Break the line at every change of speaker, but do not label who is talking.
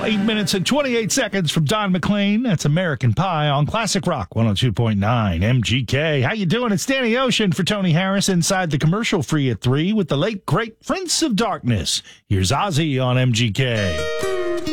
8 minutes and 28 seconds from Don McLean. That's American Pie on Classic Rock 102.9 MGK. How you doing? It's Danny Ocean for Tony Harris inside the commercial free at 3 with the late, great Prince of Darkness. Here's Ozzy on MGK.